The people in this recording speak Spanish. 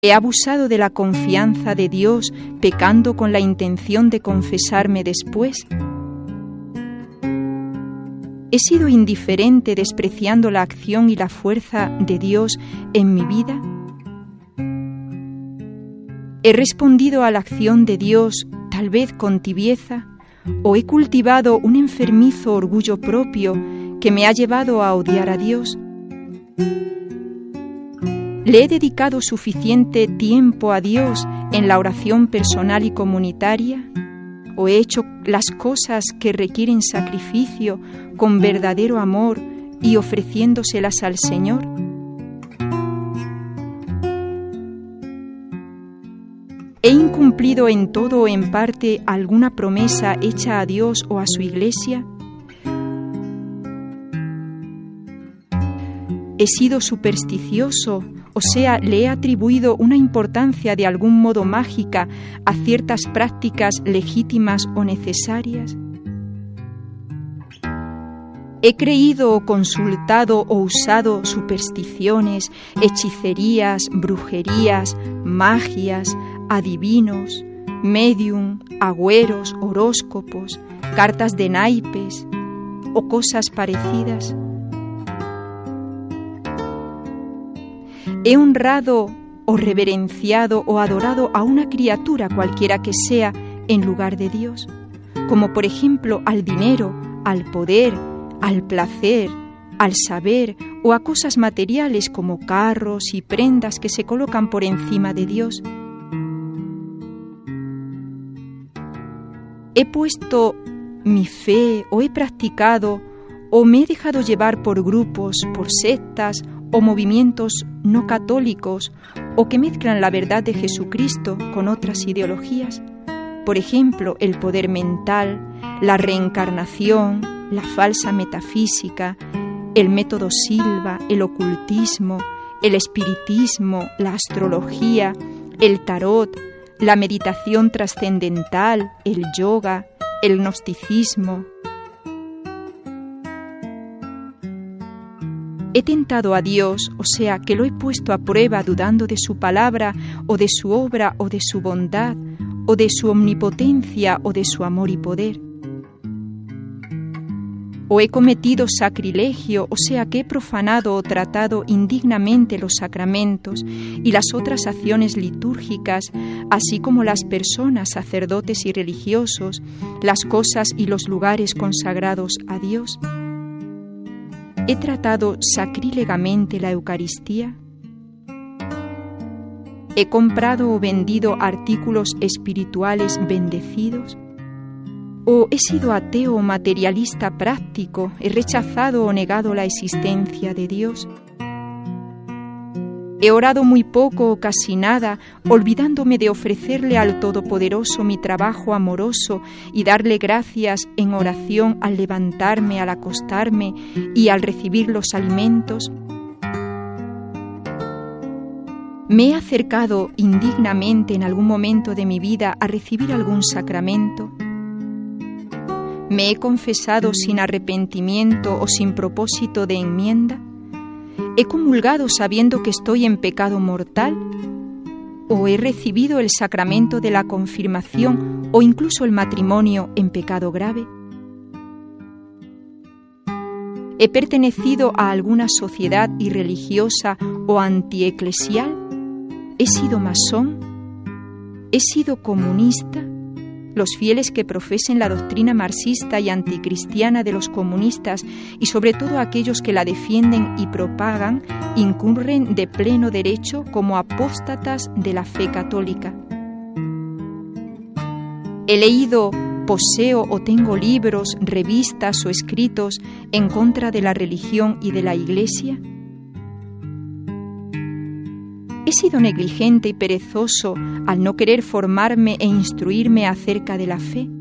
He abusado de la confianza de Dios, pecando con la intención de confesarme después. ¿He sido indiferente despreciando la acción y la fuerza de Dios en mi vida? ¿He respondido a la acción de Dios tal vez con tibieza? ¿O he cultivado un enfermizo orgullo propio que me ha llevado a odiar a Dios? ¿Le he dedicado suficiente tiempo a Dios en la oración personal y comunitaria? ¿O he hecho las cosas que requieren sacrificio con verdadero amor y ofreciéndoselas al Señor? ¿He incumplido en todo o en parte alguna promesa hecha a Dios o a su Iglesia? ¿He sido supersticioso? O sea, le he atribuido una importancia de algún modo mágica a ciertas prácticas legítimas o necesarias. ¿He creído o consultado o usado supersticiones, hechicerías, brujerías, magias, adivinos, medium, agüeros, horóscopos, cartas de naipes o cosas parecidas? ¿He honrado o reverenciado o adorado a una criatura cualquiera que sea en lugar de Dios? Como por ejemplo al dinero, al poder, al placer, al saber o a cosas materiales como carros y prendas que se colocan por encima de Dios. ¿He puesto mi fe o he practicado o me he dejado llevar por grupos, por sectas o movimientos no católicos o que mezclan la verdad de Jesucristo con otras ideologías? Por ejemplo, el poder mental, la reencarnación, la falsa metafísica, el método Silva, el ocultismo, el espiritismo, la astrología, el tarot, la meditación trascendental, el yoga, el gnosticismo. He tentado a Dios, o sea, que lo he puesto a prueba dudando de su palabra o de su obra o de su bondad o de su omnipotencia o de su amor y poder. O he cometido sacrilegio, o sea, que he profanado o tratado indignamente los sacramentos y las otras acciones litúrgicas, así como las personas, sacerdotes y religiosos, las cosas y los lugares consagrados a Dios. ¿He tratado sacrílegamente la Eucaristía? ¿He comprado o vendido artículos espirituales bendecidos? ¿O he sido ateo o materialista práctico? ¿He rechazado o negado la existencia de Dios? He orado muy poco o casi nada, olvidándome de ofrecerle al Todopoderoso mi trabajo amoroso y darle gracias en oración al levantarme, al acostarme y al recibir los alimentos. ¿Me he acercado indignamente en algún momento de mi vida a recibir algún sacramento? ¿Me he confesado sin arrepentimiento o sin propósito de enmienda? ¿He comulgado sabiendo que estoy en pecado mortal? ¿O he recibido el sacramento de la confirmación o incluso el matrimonio en pecado grave? ¿He pertenecido a alguna sociedad irreligiosa o antieclesial? ¿He sido masón? ¿He sido comunista? Los fieles que profesen la doctrina marxista y anticristiana de los comunistas y sobre todo aquellos que la defienden y propagan incurren de pleno derecho como apóstatas de la fe católica. He leído, poseo o tengo libros, revistas o escritos en contra de la religión y de la Iglesia. ¿He sido negligente y perezoso al no querer formarme e instruirme acerca de la fe?